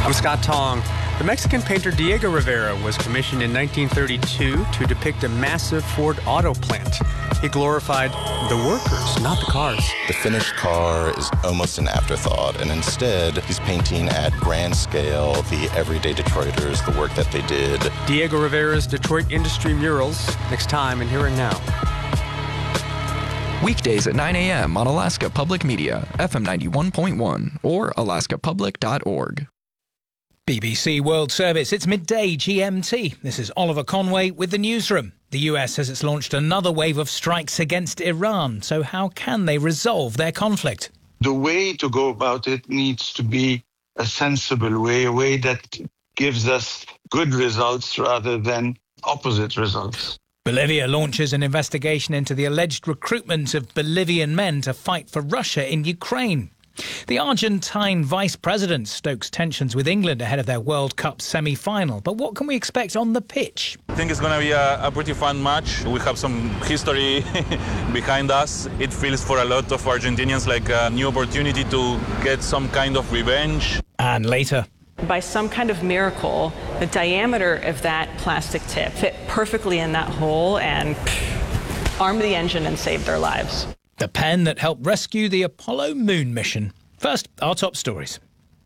I'm Scott Tong. The Mexican painter Diego Rivera was commissioned in 1932 to depict a massive Ford auto plant. He glorified the workers, not the cars. The finished car is almost an afterthought, and instead he's painting at grand scale the everyday Detroiters, the work that they did. Diego Rivera's Detroit Industry Murals, next time in Here and Now. Weekdays at 9 a.m. on Alaska Public Media, FM 91.1 or alaskapublic.org. BBC World Service, it's midday GMT. This is Oliver Conway with the newsroom. The US says it's launched another wave of strikes against Iran. So how can they resolve their conflict? The way to go about it needs to be a sensible way, a way that gives us good results rather than opposite results. Bolivia launches an investigation into the alleged recruitment of Bolivian men to fight for Russia in Ukraine. The Argentine vice president stokes tensions with England ahead of their World Cup semi-final. But what can we expect on the pitch? I think it's going to be a pretty fun match. We have some history behind us. It feels for a lot of Argentinians like a new opportunity to get some kind of revenge. And later, by some kind of miracle, the diameter of that plastic tip fit perfectly in that hole and armed the engine and saved their lives. The pen that helped rescue the Apollo moon mission. First, our top stories.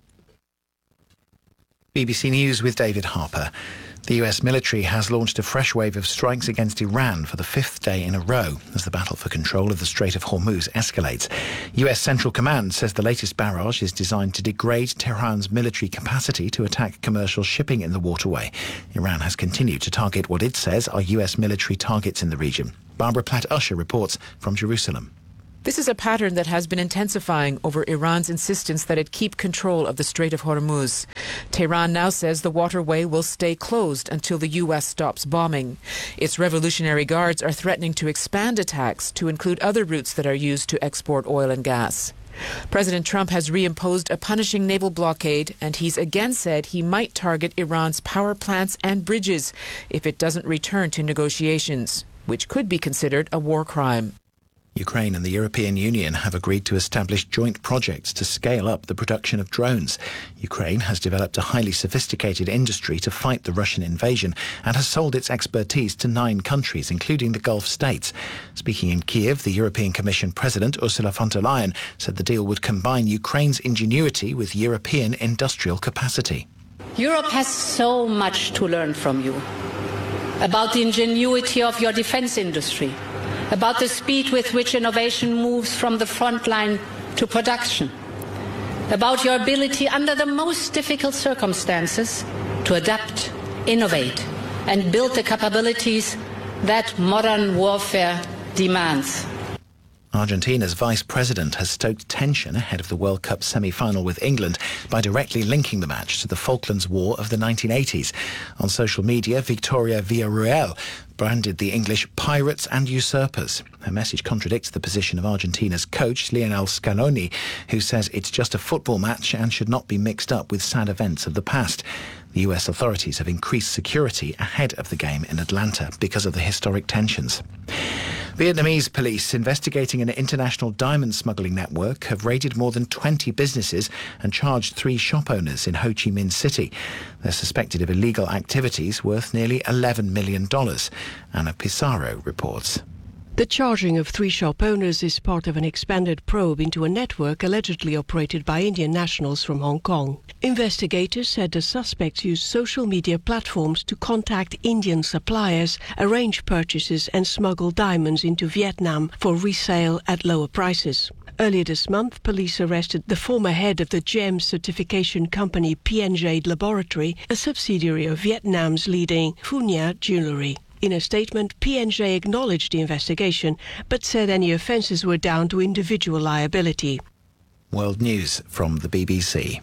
BBC News with David Harper. The US military has launched a fresh wave of strikes against Iran for the fifth day in a row as the battle for control of the Strait of Hormuz escalates. US Central Command says the latest barrage is designed to degrade Tehran's military capacity to attack commercial shipping in the waterway. Iran has continued to target what it says are US military targets in the region. Barbara Platt-Usher reports from Jerusalem. This is a pattern that has been intensifying over Iran's insistence that it keep control of the Strait of Hormuz. Tehran now says the waterway will stay closed until the U.S. stops bombing. Its Revolutionary Guards are threatening to expand attacks to include other routes that are used to export oil and gas. President Trump has reimposed a punishing naval blockade, and he's again said he might target Iran's power plants and bridges if it doesn't return to negotiations, which could be considered a war crime. Ukraine and the European Union have agreed to establish joint projects to scale up the production of drones. Ukraine has developed a highly sophisticated industry to fight the Russian invasion and has sold its expertise to 9 countries, including the Gulf states. Speaking in Kiev, the European Commission President Ursula von der Leyen said the deal would combine Ukraine's ingenuity with European industrial capacity. Europe has so much to learn from you about the ingenuity of your defense industry, about the speed with which innovation moves from the front line to production, about your ability under the most difficult circumstances to adapt, innovate, and build the capabilities that modern warfare demands. Argentina's vice president has stoked tension ahead of the World Cup semi-final with England by directly linking the match to the Falklands War of the 1980s. On social media, Victoria Villarreal branded the English pirates and usurpers. Her message contradicts the position of Argentina's coach, Lionel Scaloni, who says it's just a football match and should not be mixed up with sad events of the past. The US authorities have increased security ahead of the game in Atlanta because of the historic tensions. Vietnamese police investigating an international diamond smuggling network have raided more than 20 businesses and charged 3 shop owners in Ho Chi Minh City. They're suspected of illegal activities worth nearly $11 million. Anna Pissarro reports. The charging of 3 shop owners is part of an expanded probe into a network allegedly operated by Indian nationals from Hong Kong. Investigators said the suspects used social media platforms to contact Indian suppliers, arrange purchases and smuggle diamonds into Vietnam for resale at lower prices. Earlier this month, police arrested the former head of the gem certification company PNJ Laboratory, a subsidiary of Vietnam's leading Phu Nha Jewellery. In a statement, PNJ acknowledged the investigation, but said any offences were down to individual liability. World News from the BBC.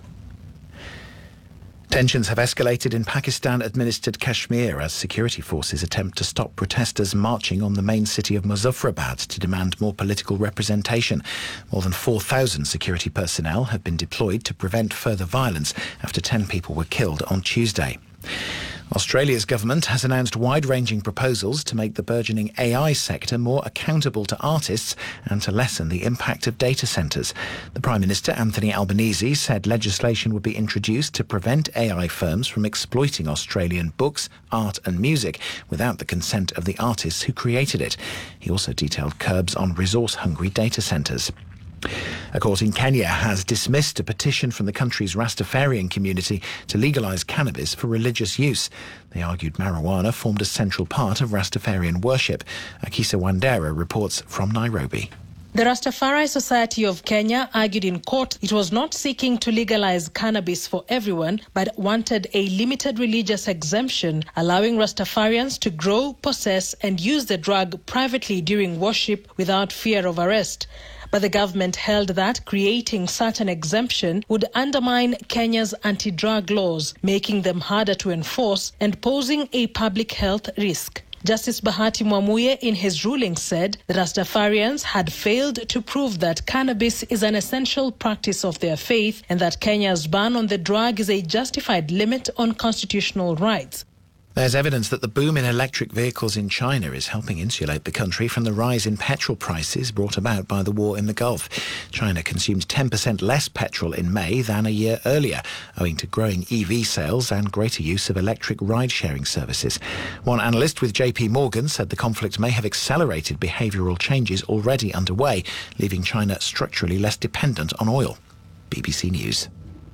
Tensions have escalated in Pakistan-administered Kashmir as security forces attempt to stop protesters marching on the main city of Muzaffarabad to demand more political representation. More than 4,000 security personnel have been deployed to prevent further violence after 10 people were killed on Tuesday. Australia's government has announced wide-ranging proposals to make the burgeoning AI sector more accountable to artists and to lessen the impact of data centres. The Prime Minister, Anthony Albanese, said legislation would be introduced to prevent AI firms from exploiting Australian books, art and music without the consent of the artists who created it. He also detailed curbs on resource-hungry data centres. A court in Kenya has dismissed a petition from the country's Rastafarian community to legalise cannabis for religious use. They argued marijuana formed a central part of Rastafarian worship. Akisa Wandera reports from Nairobi. The Rastafari Society of Kenya argued in court it was not seeking to legalize cannabis for everyone, but wanted a limited religious exemption, allowing Rastafarians to grow, possess and use the drug privately during worship without fear of arrest. But the government held that creating such an exemption would undermine Kenya's anti-drug laws, making them harder to enforce and posing a public health risk. Justice Bahati Mwamuye in his ruling said the Rastafarians had failed to prove that cannabis is an essential practice of their faith and that Kenya's ban on the drug is a justified limit on constitutional rights. There's evidence that the boom in electric vehicles in China is helping insulate the country from the rise in petrol prices brought about by the war in the Gulf. China consumed 10% less petrol in May than a year earlier, owing to growing EV sales and greater use of electric ride-sharing services. One analyst with JP Morgan said the conflict may have accelerated behavioural changes already underway, leaving China structurally less dependent on oil. BBC News.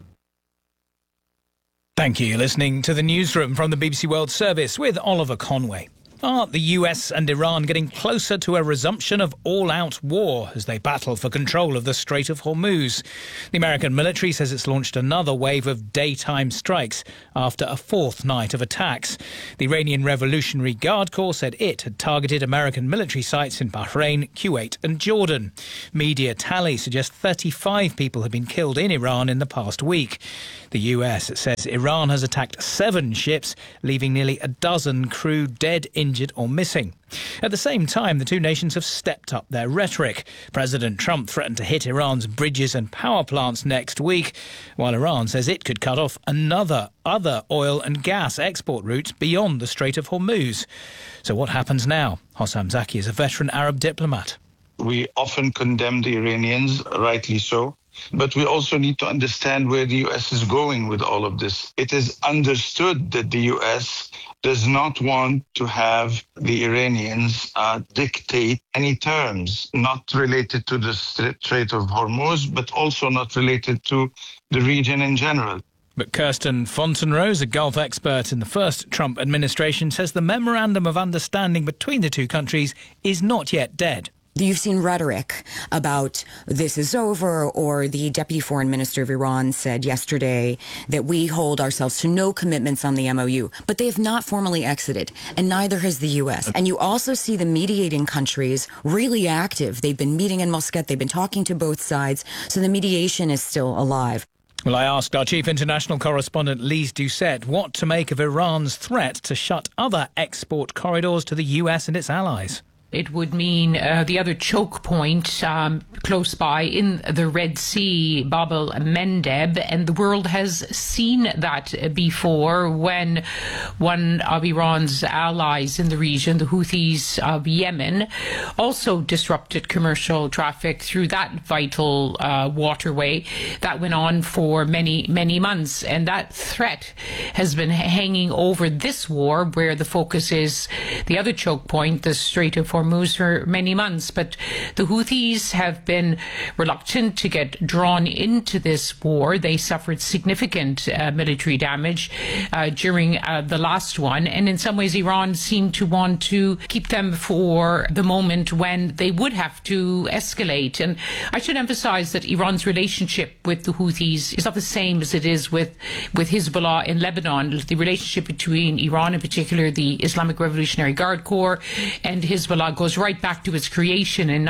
Thank you. You're listening to the newsroom from the BBC World Service with Oliver Conway. Are the US and Iran getting closer to a resumption of all-out war as they battle for control of the Strait of Hormuz? The American military says it's launched another wave of daytime strikes after a fourth night of attacks. The Iranian Revolutionary Guard Corps said it had targeted American military sites in Bahrain, Kuwait and Jordan. Media tally suggests 35 people have been killed in Iran in the past week. The US says Iran has attacked 7 ships, leaving nearly a dozen crew dead, injured or missing. At the same time, the two nations have stepped up their rhetoric. President Trump threatened to hit Iran's bridges and power plants next week, while Iran says it could cut off other oil and gas export routes beyond the Strait of Hormuz. So what happens now? Hossam Zaki is a veteran Arab diplomat. We often condemn the Iranians, rightly so. But we also need to understand where the U.S. is going with all of this. It is understood that the U.S. does not want to have the Iranians dictate any terms not related to the Strait of Hormuz, but also not related to the region in general. But Kirsten Fontenrose, a Gulf expert in the first Trump administration, says the memorandum of understanding between the two countries is not yet dead. You've seen rhetoric about this is over, or the deputy foreign minister of Iran said yesterday that we hold ourselves to no commitments on the MOU, but they have not formally exited, and neither has the U.S. And you also see the mediating countries really active. They've been meeting in Muscat, they've been talking to both sides, so the mediation is still alive. Well, I asked our chief international correspondent Lise Doucette what to make of Iran's threat to shut other export corridors to the U.S. and its allies. It would mean the other choke point close by in the Red Sea, Bab el-Mandeb, and the world has seen that before when one of Iran's allies in the region, the Houthis of Yemen, also disrupted commercial traffic through that vital waterway. That went on for many, many months, and that threat has been hanging over this war, where the focus is the other choke point, the Strait of Hormuz, for many months. But the Houthis have been reluctant to get drawn into this war. They suffered significant military damage during the last one, and in some ways Iran seemed to want to keep them for the moment when they would have to escalate. And I should emphasize that Iran's relationship with the Houthis is not the same as it is with Hezbollah in Lebanon. The relationship between Iran, in particular the Islamic Revolutionary Guard Corps, and Hezbollah goes right back to its creation in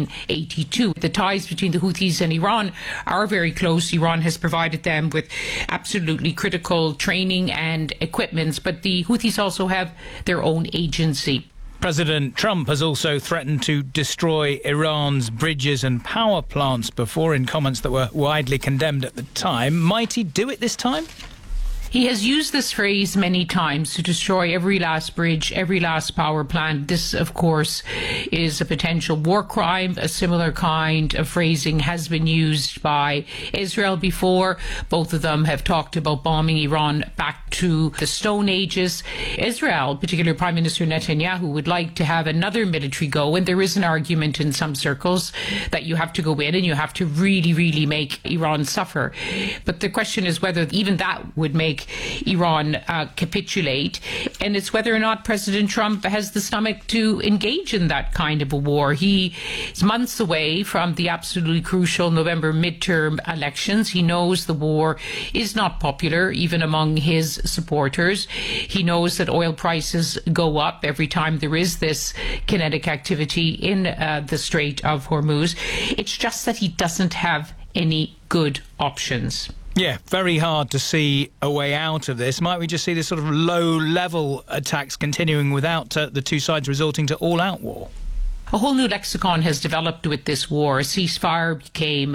1982. The ties between the Houthis and Iran are very close. Iran has provided them with absolutely critical training and equipment, but the Houthis also have their own agency. President Trump has also threatened to destroy Iran's bridges and power plants before, in comments that were widely condemned at the time. Might he do it this time? He has used this phrase many times, to destroy every last bridge, every last power plant. This, of course, is a potential war crime. A similar kind of phrasing has been used by Israel before. Both of them have talked about bombing Iran back to the Stone Ages. Israel, particularly Prime Minister Netanyahu, would like to have another military go, and there is an argument in some circles that you have to go in and you have to really, really make Iran suffer. But the question is whether even that would make Iran capitulate, and it's whether or not President Trump has the stomach to engage in that kind of a war. He is months away from the absolutely crucial November midterm elections. He knows the war is not popular, even among his supporters. He knows that oil prices go up every time there is this kinetic activity in the Strait of Hormuz. It's just that he doesn't have any good options. Yeah, very hard to see a way out of this. Might we just see this sort of low-level attacks continuing without the two sides resorting to all-out war? A whole new lexicon has developed with this war. A ceasefire became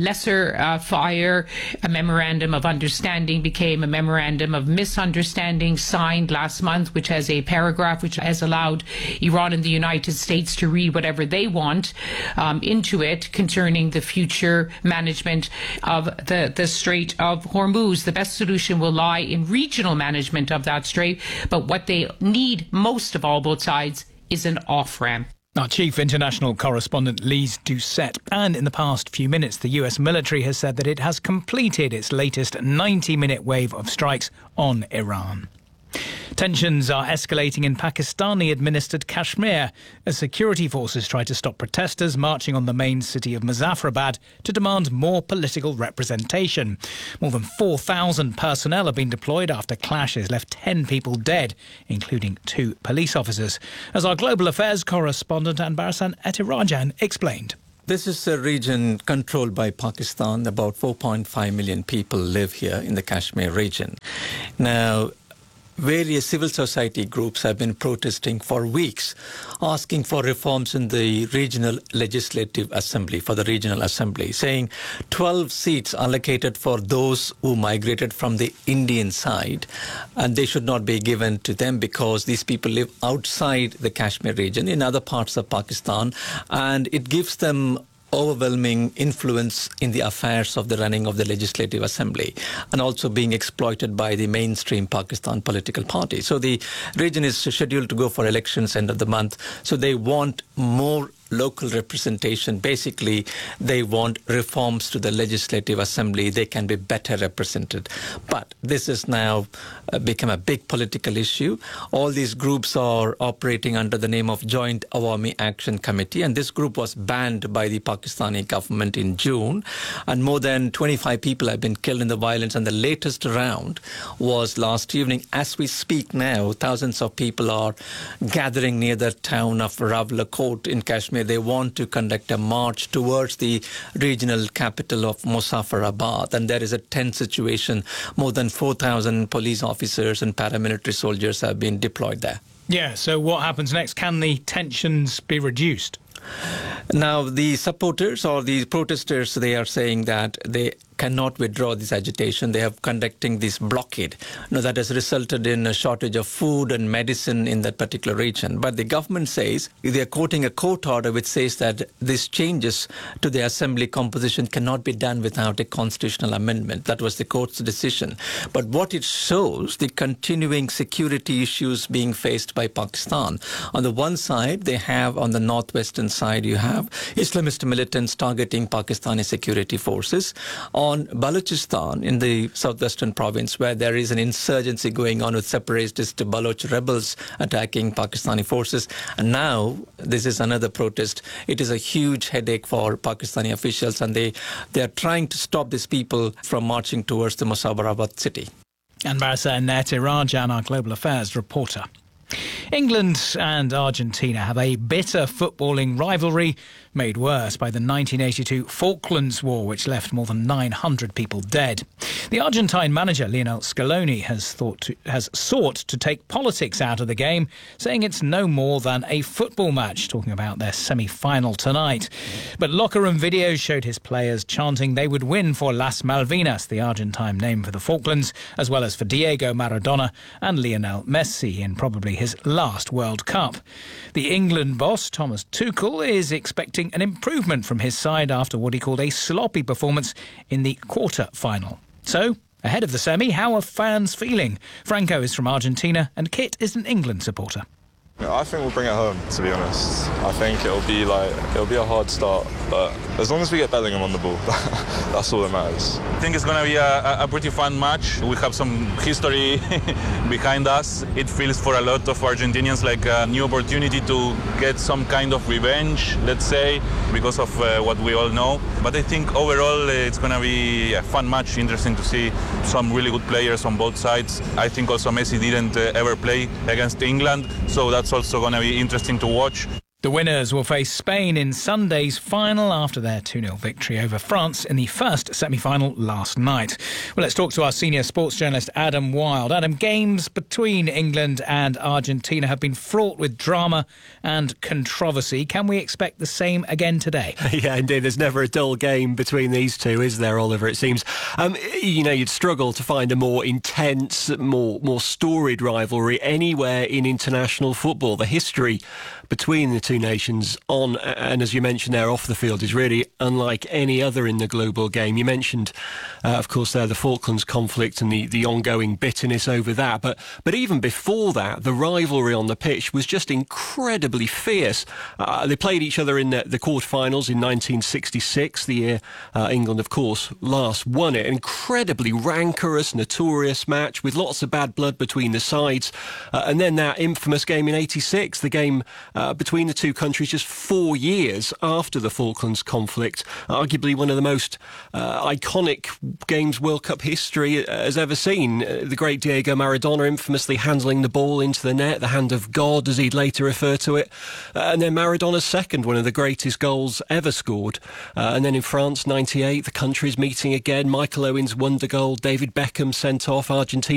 lesser fire. A memorandum of understanding became a memorandum of misunderstanding signed last month, which has a paragraph which has allowed Iran and the United States to read whatever they want into it concerning the future management of the Strait of Hormuz. The best solution will lie in regional management of that strait, but what they need most of all, both sides, is an off-ramp. Our chief international correspondent, Lise Doucette. And in the past few minutes, the US military has said that it has completed its latest 90-minute wave of strikes on Iran. Tensions are escalating in Pakistani-administered Kashmir as security forces try to stop protesters marching on the main city of Muzaffarabad to demand more political representation. More than 4,000 personnel have been deployed after clashes left 10 people dead, including 2 police officers. As our global affairs correspondent Anbarasan Etirajan explained. This is a region controlled by Pakistan. About 4.5 million people live here in the Kashmir region. Now, various civil society groups have been protesting for weeks, asking for reforms in the regional legislative assembly, for the regional assembly, saying 12 seats allocated for those who migrated from the Indian side, and they should not be given to them because these people live outside the Kashmir region in other parts of Pakistan, and it gives them overwhelming influence in the affairs of the running of the Legislative Assembly and also being exploited by the mainstream Pakistan political party. So the region is scheduled to go for elections end of the month. So they want more local representation. Basically, they want reforms to the Legislative Assembly. They can be better represented. But this has now become a big political issue. All these groups are operating under the name of Joint Awami Action Committee, and this group was banned by the Pakistani government in June, and more than 25 people have been killed in the violence, and the latest round was last evening. As we speak now, thousands of people are gathering near the town of Rawalakot in Kashmir. They want to conduct a march towards the regional capital of Muzaffarabad, and there is a tense situation. More than 4,000 police officers and paramilitary soldiers have been deployed there. Yeah, so what happens next? Can the tensions be reduced? Now, the supporters or the protesters, they are saying that they cannot withdraw this agitation. They are conducting this blockade. Now, that has resulted in a shortage of food and medicine in that particular region. But the government says, they are quoting a court order which says that these changes to the assembly composition cannot be done without a constitutional amendment. That was the court's decision. But what it shows, the continuing security issues being faced by Pakistan. On the one side, they have, on the northwestern side, you have Islamist militants targeting Pakistani security forces. On Balochistan, in the southwestern province, where there is an insurgency going on with separatist Baloch rebels attacking Pakistani forces. And now this is another protest. It is a huge headache for Pakistani officials, and they are trying to stop these people from marching towards the Muzaffarabad city. Anbarasan Etirajan, our global affairs reporter. England and Argentina have a bitter footballing rivalry made worse by the 1982 Falklands War, which left more than 900 people dead. The Argentine manager, Lionel Scaloni, has sought to take politics out of the game, saying it's no more than a football match, talking about their semi-final tonight. But locker room videos showed his players chanting they would win for Las Malvinas, the Argentine name for the Falklands, as well as for Diego Maradona and Lionel Messi in probably his last World Cup. The England boss, Thomas Tuchel, is expecting an improvement from his side after what he called a sloppy performance in the quarter-final. So, ahead of the semi, how are fans feeling? Franco is from Argentina and Kit is an England supporter. I think we'll bring it home, to be honest. I think it'll be a hard start, but as long as we get Bellingham on the ball, that's all that matters. I think it's going to be a pretty fun match. We have some history behind us. It feels for a lot of Argentinians like a new opportunity to get some kind of revenge, let's say, because of what we all know. But I think overall it's going to be a fun match, interesting to see some really good players on both sides. I think also Messi didn't ever play against England, so that's also going to be interesting to watch. The winners will face Spain in Sunday's final after their 2-0 victory over France in the first semi-final last night. Well, let's talk to our senior sports journalist, Adam Wilde. Adam, games between England and Argentina have been fraught with drama and controversy. Can we expect the same again today? Yeah, indeed. There's never a dull game between these two, is there, Oliver, it seems? You'd struggle to find a more intense, more storied rivalry anywhere in international football. The history between the two nations on and, as you mentioned there, off the field is really unlike any other in the global game. You mentioned, of course, there the Falklands conflict and the ongoing bitterness over that. But even before that, the rivalry on the pitch was just incredibly fierce. They played each other in the quarterfinals in 1966, the year England, of course, last won it. An incredibly rancorous, notorious match with lots of bad blood between the sides. And then that infamous game in 86, the game between the two countries just 4 years after the Falklands conflict, arguably one of the most iconic games World Cup history has ever seen. The great Diego Maradona infamously handling the ball into the net, the hand of God as he'd later refer to it, and then Maradona's second, one of the greatest goals ever scored. And then in France, 98, the countries meeting again, Michael Owen's wonder goal, David Beckham sent off, Argentina